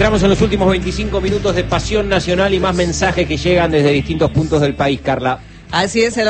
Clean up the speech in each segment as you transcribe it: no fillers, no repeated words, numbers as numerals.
Entramos en los últimos 25 minutos de Pasión Nacional y más mensajes que llegan desde distintos puntos del país, Carla. Así es, el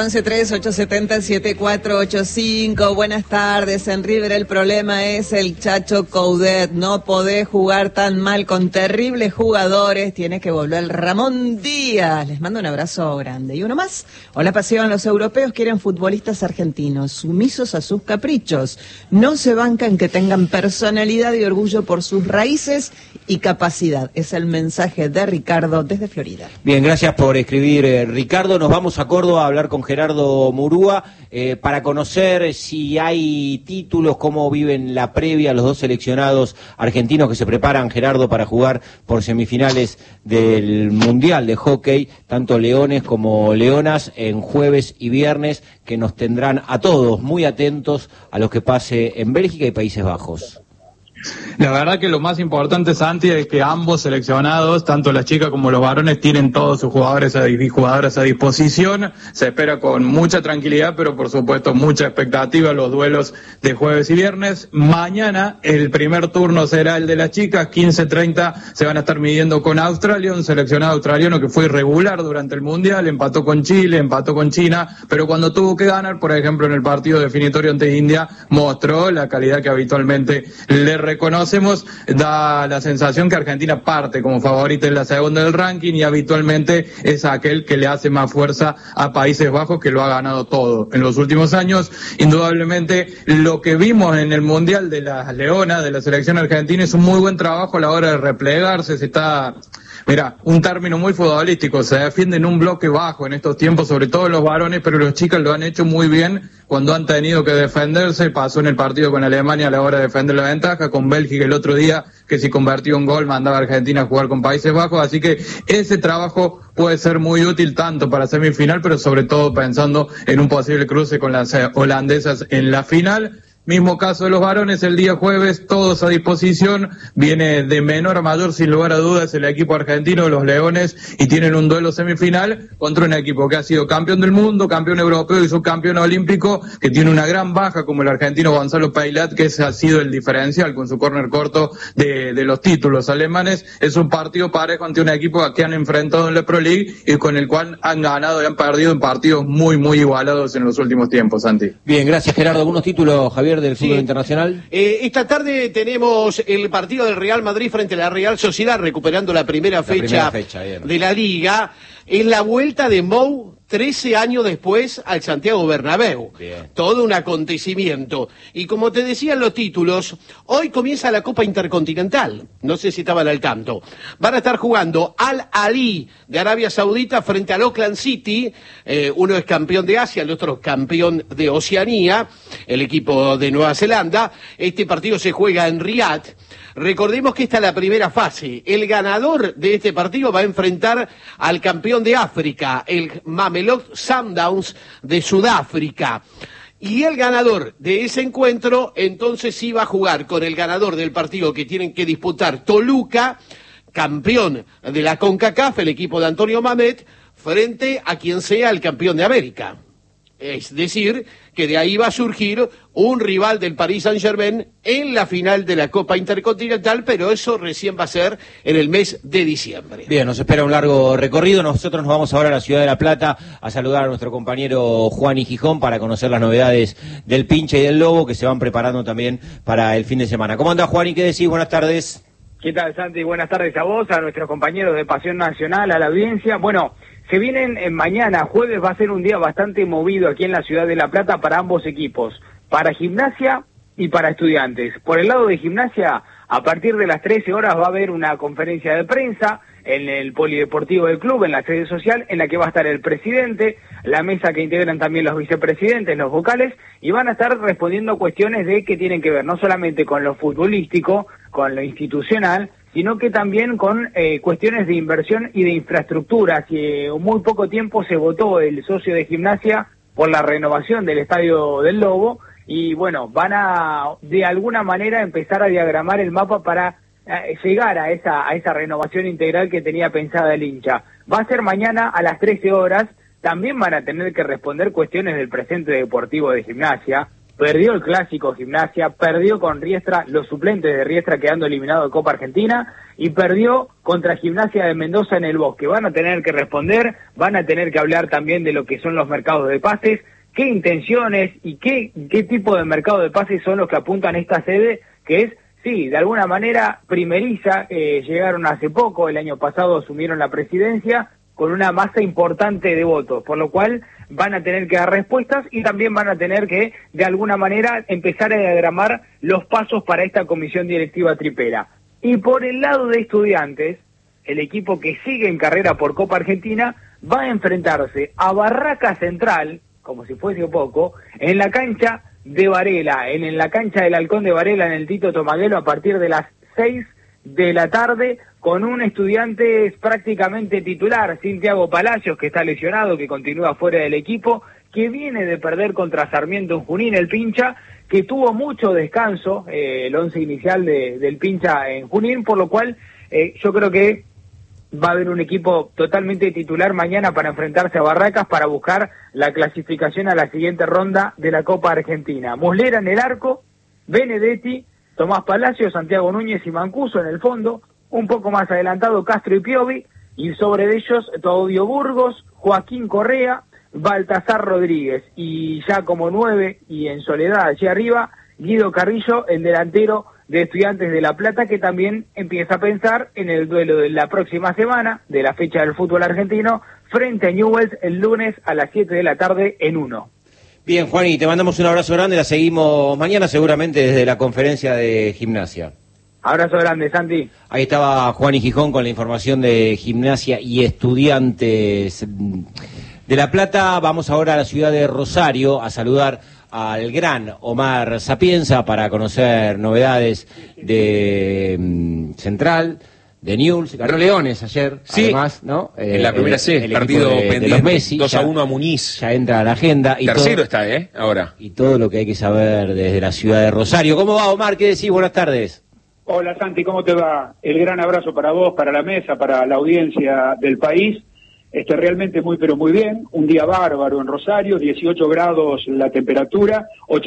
1138707485. Buenas tardes. En River el problema es el Chacho Coudet. No podés jugar tan mal con terribles jugadores. Tiene que volver Ramón Díaz. Les mando un abrazo grande. Y uno más. Hola, Pasión. Los europeos quieren futbolistas argentinos, sumisos a sus caprichos. No se bancan que tengan personalidad y orgullo por sus raíces y capacidad. Es el mensaje de Ricardo desde Florida. Bien, gracias por escribir, Ricardo. Nos vamos a Córdoba a hablar con Gerardo Murúa para conocer si hay títulos, cómo viven la previa los dos seleccionados argentinos que se preparan, Gerardo, para jugar por semifinales del Mundial de Hockey, tanto Leones como Leonas, en jueves y viernes, que nos tendrán a todos muy atentos a lo que pase en Bélgica y Países Bajos. La verdad que lo más importante, Santi, es que ambos seleccionados, tanto las chicas como los varones, tienen todos sus jugadores y jugadoras a disposición. Se espera con mucha tranquilidad, pero por supuesto mucha expectativa los duelos de jueves y viernes. Mañana el primer turno será el de las chicas, 15:30 se van a estar midiendo con Australia, un seleccionado australiano que fue irregular durante el Mundial, empató con Chile, empató con China, pero cuando tuvo que ganar, por ejemplo en el partido definitorio ante India, mostró la calidad que habitualmente le reconocemos. Da la sensación que Argentina parte como favorita en la segunda del ranking y habitualmente es aquel que le hace más fuerza a Países Bajos, que lo ha ganado todo en los últimos años. Indudablemente lo que vimos en el Mundial de las Leonas, de la selección argentina, es un muy buen trabajo a la hora de replegarse. Mira, un término muy futbolístico, se defiende en un bloque bajo en estos tiempos, sobre todo los varones, pero los chicos lo han hecho muy bien cuando han tenido que defenderse. Pasó en el partido con Alemania a la hora de defender la ventaja, con Bélgica el otro día, que si convertía un gol mandaba a Argentina a jugar con Países Bajos, así que ese trabajo puede ser muy útil tanto para semifinal, pero sobre todo pensando en un posible cruce con las holandesas en la final. Mismo caso de los varones, el día jueves, todos a disposición, viene de menor a mayor, sin lugar a dudas, el equipo argentino, los Leones, y tienen un duelo semifinal contra un equipo que ha sido campeón del mundo, campeón europeo y subcampeón olímpico, que tiene una gran baja como el argentino Gonzalo Peilat, que ese ha sido el diferencial con su córner corto de los títulos alemanes. Es un partido parejo ante un equipo que han enfrentado en la Pro League y con el cual han ganado y han perdido en partidos muy, muy igualados en los últimos tiempos, Santi. Bien, gracias, Gerardo. ¿Algunos títulos, Javier, del fútbol internacional? Esta tarde tenemos el partido del Real Madrid frente a la Real Sociedad, recuperando la primera fecha de la Liga. Es la vuelta de Mou 13 años después al Santiago Bernabéu. Bien. Todo un acontecimiento. Y como te decían los títulos, hoy comienza la Copa Intercontinental. No sé si estaban al tanto. Van a estar jugando Al Ahly de Arabia Saudita frente al Auckland City. Uno es campeón de Asia, el otro es campeón de Oceanía, el equipo de Nueva Zelanda. Este partido se juega en Riad. Recordemos que esta es la primera fase. El ganador de este partido va a enfrentar al campeón de África, el Mamelodi Sundowns de Sudáfrica. Y el ganador de ese encuentro, entonces sí va a jugar con el ganador del partido que tienen que disputar Toluca, campeón de la CONCACAF, el equipo de Antonio Mamet, frente a quien sea el campeón de América. Es decir, que de ahí va a surgir un rival del Paris Saint-Germain en la final de la Copa Intercontinental, pero eso recién va a ser en el mes de diciembre. Bien, nos espera un largo recorrido. Nosotros nos vamos ahora a la ciudad de La Plata a saludar a nuestro compañero Juan y Gijón para conocer las novedades del Pincha y del Lobo, que se van preparando también para el fin de semana. ¿Cómo anda, Juan, y qué decís? Buenas tardes. ¿Qué tal, Santi? Buenas tardes a vos, a nuestros compañeros de Pasión Nacional, a la audiencia. Bueno, se vienen mañana, jueves, va a ser un día bastante movido aquí en la ciudad de La Plata para ambos equipos, para Gimnasia y para Estudiantes. Por el lado de Gimnasia, a partir de las 13 horas va a haber una conferencia de prensa en el polideportivo del club, en la sede social, en la que va a estar el presidente, la mesa que integran también los vicepresidentes, los vocales, y van a estar respondiendo cuestiones de que tienen que ver no solamente con lo futbolístico, con lo institucional, sino que también con cuestiones de inversión y de infraestructura. Hace muy poco tiempo se votó el socio de Gimnasia por la renovación del Estadio del Lobo, y bueno, van a de alguna manera empezar a diagramar el mapa para llegar a esa renovación integral que tenía pensada el hincha. Va a ser mañana a las 13 horas, también van a tener que responder cuestiones del presente deportivo de Gimnasia, perdió el clásico Gimnasia, perdió con Riestra, los suplentes de Riestra quedando eliminados de Copa Argentina, y perdió contra Gimnasia de Mendoza en el Bosque. Van a tener que responder, van a tener que hablar también de lo que son los mercados de pases, qué intenciones y qué tipo de mercado de pases son los que apuntan a esta sede, que es, sí, de alguna manera primeriza. Llegaron hace poco, el año pasado asumieron la presidencia con una masa importante de votos, por lo cual van a tener que dar respuestas y también van a tener que, de alguna manera, empezar a diagramar los pasos para esta comisión directiva tripera. Y por el lado de Estudiantes, el equipo que sigue en carrera por Copa Argentina va a enfrentarse a Barraca Central, como si fuese poco, en la cancha de Varela, en la cancha del Halcón de Varela, en el Tito Tomaguelo, a partir de las 6 de la tarde, con un Estudiantes prácticamente titular, sin Thiago Palacios, que está lesionado, que continúa fuera del equipo, que viene de perder contra Sarmiento en Junín, el Pincha, que tuvo mucho descanso, el once inicial del Pincha en Junín, por lo cual yo creo que va a haber un equipo totalmente titular mañana para enfrentarse a Barracas para buscar la clasificación a la siguiente ronda de la Copa Argentina. Muslera en el arco, Benedetti, Tomás Palacios, Santiago Núñez y Mancuso en el fondo, un poco más adelantado Castro y Piovi, y sobre ellos Claudio Burgos, Joaquín Correa, Baltasar Rodríguez, y ya como 9 y en soledad allí arriba, Guido Carrillo, el delantero de Estudiantes de La Plata, que también empieza a pensar en el duelo de la próxima semana, de la fecha del fútbol argentino, frente a Newell's el lunes a las 7 de la tarde en 1. Bien, Juan, y te mandamos un abrazo grande, la seguimos mañana seguramente desde la conferencia de Gimnasia. Abrazo grande, Santi. Ahí estaba Juan y Gijón con la información de Gimnasia y Estudiantes de La Plata. Vamos ahora a la ciudad de Rosario a saludar al gran Omar Sapienza para conocer novedades de Central, de Newell's. Ganó Leones ayer, sí, además, ¿no? En la primera C, el partido pendiente, de los Messi, 2-1 a Muniz. Ya entra a la agenda. Y tercero está, ahora. Y todo lo que hay que saber desde la ciudad de Rosario. ¿Cómo va, Omar? ¿Qué decís? Buenas tardes. Hola, Santi, ¿cómo te va? El gran abrazo para vos, para la mesa, para la audiencia del país. Realmente muy, pero muy bien. Un día bárbaro en Rosario, 18 grados la temperatura,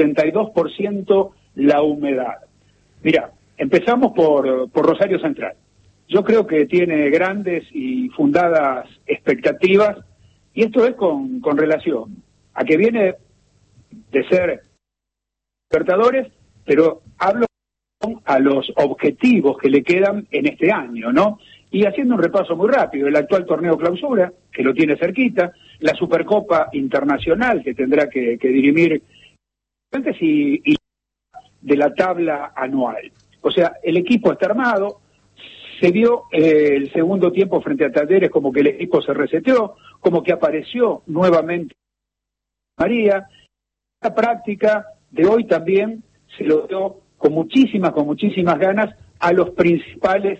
82% la humedad. Mira, empezamos por Rosario Central. Yo creo que tiene grandes y fundadas expectativas, y esto es con relación a que viene de ser Libertadores, pero hablo a los objetivos que le quedan en este año, ¿no? Y haciendo un repaso muy rápido, el actual torneo clausura, que lo tiene cerquita, la Supercopa Internacional, que tendrá que dirimir antes, y de la tabla anual. O sea, el equipo está armado. Se vio el segundo tiempo frente a Talleres como que el equipo se reseteó, como que apareció nuevamente María. La práctica de hoy también se lo dio con muchísimas ganas a los principales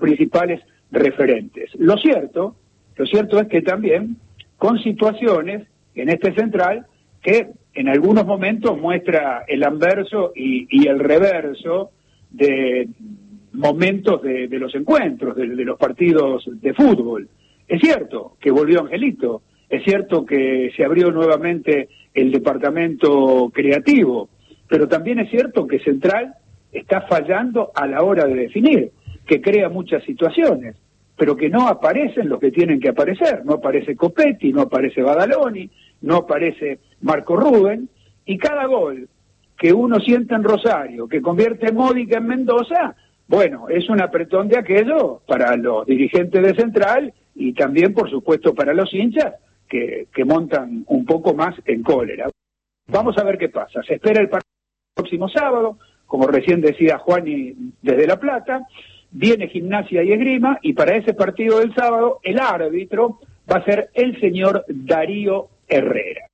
referentes. Lo cierto es que también con situaciones en este Central que en algunos momentos muestra el anverso y el reverso de momentos de los encuentros, de los partidos de fútbol. Es cierto que volvió Angelito, es cierto que se abrió nuevamente el departamento creativo, pero también es cierto que Central está fallando a la hora de definir, que crea muchas situaciones, pero que no aparecen los que tienen que aparecer. No aparece Copetti, no aparece Badaloni, no aparece Marco Rubén, y cada gol que uno siente en Rosario, que convierte Módica en Mendoza, bueno, es un apretón de aquello para los dirigentes de Central y también, por supuesto, para los hinchas que montan un poco más en cólera. Vamos a ver qué pasa. Se espera el partido próximo sábado, como recién decía Juani desde La Plata, viene Gimnasia y Esgrima, y para ese partido del sábado el árbitro va a ser el señor Darío Herrera.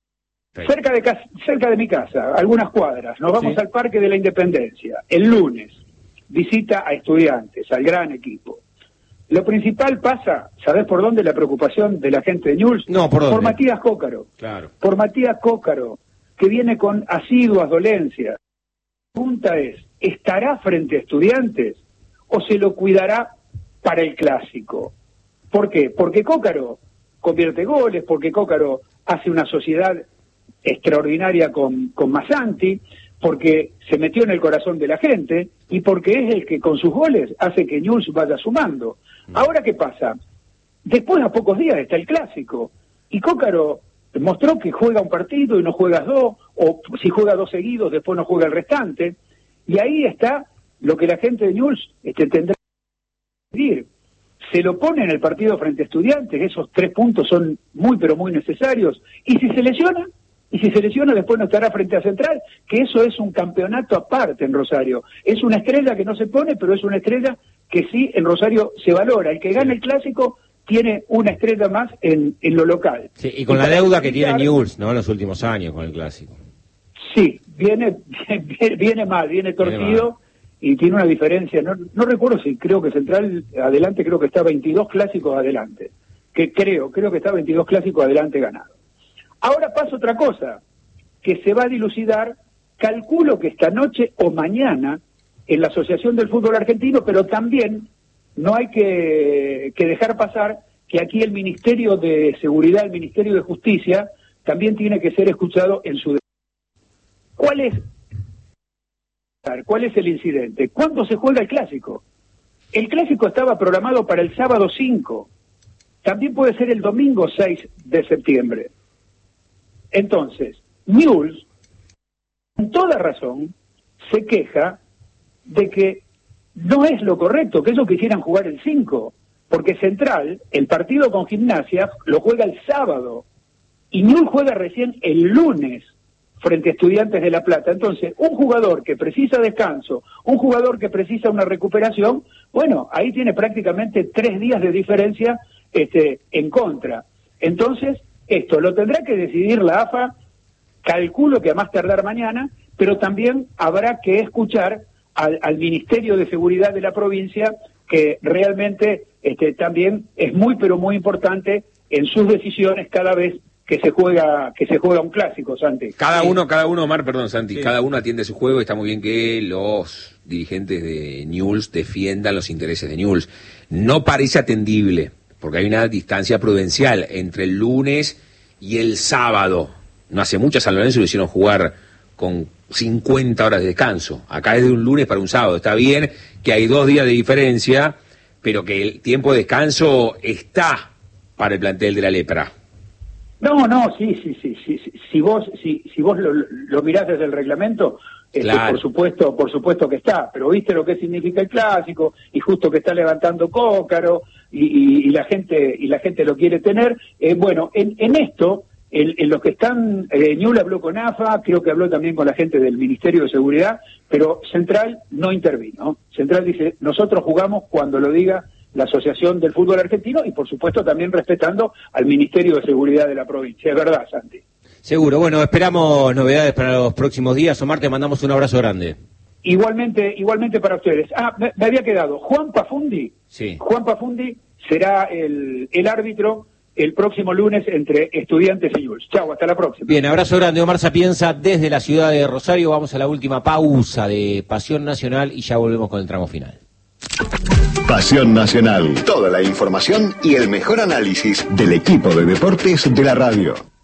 Cerca de mi casa, algunas cuadras, nos vamos al Parque de la Independencia. El lunes, visita a Estudiantes, al gran equipo. Lo principal pasa, ¿sabés por dónde la preocupación de la gente de Newell's? No, ¿por dónde? Por Matías Cócaro. Claro. Por Matías Cócaro, que viene con asiduas dolencias. La pregunta es, ¿estará frente a Estudiantes o se lo cuidará para el clásico? ¿Por qué? Porque Cócaro convierte goles, porque Cócaro hace una sociedad extraordinaria con Massanti, porque se metió en el corazón de la gente y porque es el que con sus goles hace que Newell's vaya sumando. Ahora, ¿qué pasa? Después, a pocos días, está el Clásico, y Cócaro mostró que juega un partido y no juegas dos, o si juega dos seguidos, después no juega el restante, y ahí está lo que la gente de Newell's tendrá que decidir. Se lo pone en el partido frente a Estudiantes, esos 3 puntos son muy pero muy necesarios, y si se lesiona, después no estará frente a Central, que eso es un campeonato aparte en Rosario. Es una estrella que no se pone, pero es una estrella que sí en Rosario se valora. El que gana el Clásico tiene una estrella más en lo local. Sí, y con la deuda que tiene Newell's, ¿no?, en los últimos años con el Clásico. Sí, viene mal, viene torcido y tiene una diferencia. No recuerdo si creo que Central adelante, creo que está 22 clásicos adelante. Creo que está 22 clásicos adelante ganado. Ahora pasa otra cosa, que se va a dilucidar, calculo que esta noche o mañana, en la Asociación del Fútbol Argentino, pero también no hay que dejar pasar que aquí el Ministerio de Seguridad, el Ministerio de Justicia, también tiene que ser escuchado en su... ¿Cuál es el incidente? ¿Cuándo se juega el Clásico? El Clásico estaba programado para el sábado 5, también puede ser el domingo 6 de septiembre. Entonces, Newell's, con toda razón, se queja de que no es lo correcto, que ellos quisieran jugar el 5, porque Central, el partido con Gimnasia, lo juega el sábado, y Newell's juega recién el lunes frente a Estudiantes de La Plata. Entonces, un jugador que precisa descanso, un jugador que precisa una recuperación, bueno, ahí tiene prácticamente 3 días de diferencia en contra. Entonces, esto lo tendrá que decidir la AFA, calculo que a más tardar mañana, pero también habrá que escuchar al Ministerio de Seguridad de la provincia, que realmente también es muy pero muy importante en sus decisiones cada vez que se juega un clásico, Santi. Cada uno, Omar, perdón, Santi, sí. Cada uno atiende su juego y está muy bien que los dirigentes de Newell's defiendan los intereses de Newell's. No parece atendible, porque hay una distancia prudencial entre el lunes y el sábado. No hace mucho a San Lorenzo lo hicieron jugar con 50 horas de descanso. Acá es de un lunes para un sábado. Está bien que hay 2 días de diferencia, pero que el tiempo de descanso está para el plantel de la Lepra. No, sí. Si vos lo mirás desde el reglamento, claro. Por supuesto que está, pero viste lo que significa el Clásico, y justo que está levantando Cócaro, y la gente lo quiere tener. Bueno, en esto, en los que están, Newell's habló con AFA, creo que habló también con la gente del Ministerio de Seguridad, pero Central no intervino. Central dice, nosotros jugamos cuando lo diga la Asociación del Fútbol Argentino, y por supuesto también respetando al Ministerio de Seguridad de la provincia. Es verdad, Santi. Seguro. Bueno, esperamos novedades para los próximos días. Omar, te mandamos un abrazo grande. Igualmente para ustedes. Me había quedado Juan Pafundi. Sí. Juan Pafundi será el árbitro el próximo lunes entre Estudiantes y Newell's. Chau, hasta la próxima. Bien, abrazo grande, Omar Sapienza, desde la ciudad de Rosario. Vamos a la última pausa de Pasión Nacional y ya volvemos con el tramo final. Pasión Nacional. Toda la información y el mejor análisis del equipo de deportes de la radio.